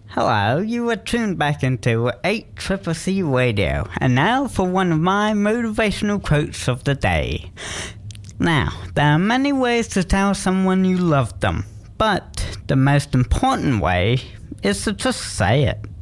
Hello, you are tuned back into 8CCC Radio, and now for one of my motivational quotes of the day. Now, there are many ways to tell someone you love them, but the most important way is to just say it.